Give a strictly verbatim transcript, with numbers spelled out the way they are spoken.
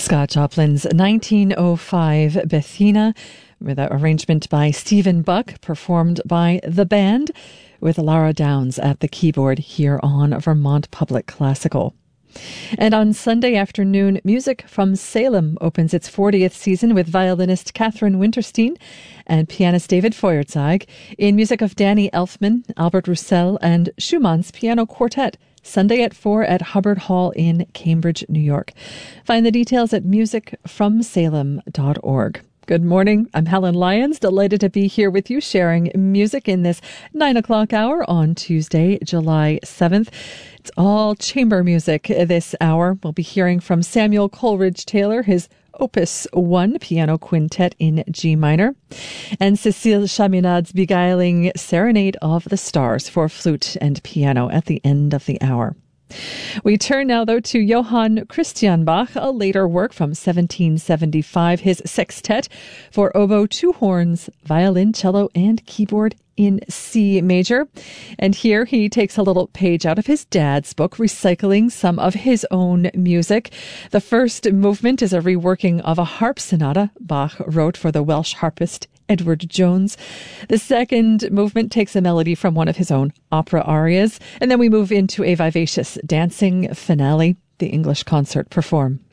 Scott Joplin's nineteen oh five Bethina, with an arrangement by Stephen Buck, performed by the band, with Lara Downs at the keyboard here on Vermont Public Classical. And on Sunday afternoon, Music from Salem opens its fortieth season with violinist Catherine Winterstein and pianist David Feuerzeig in music of Danny Elfman, Albert Roussel, and Schumann's Piano Quartet. Sunday at four at Hubbard Hall in Cambridge, New York. Find the details at music from salem dot org. Good morning. I'm Helen Lyons, delighted to be here with you sharing music in this nine o'clock hour on Tuesday, July seventh. It's all chamber music this hour. We'll be hearing from Samuel Coleridge Taylor, his Opus one Piano Quintet in G minor, and Cécile Chaminade's beguiling Serenade of the Stars for flute and piano at the end of the hour. We turn now, though, to Johann Christian Bach, a later work from seventeen seventy-five, his sextet for oboe, two horns, violin, cello, and keyboard in C major. And here he takes a little page out of his dad's book, recycling some of his own music. The first movement is a reworking of a harp sonata Bach wrote for the Welsh harpist Edward Jones. The second movement takes a melody from one of his own opera arias. And then we move into a vivacious dancing finale, the English Consort perform.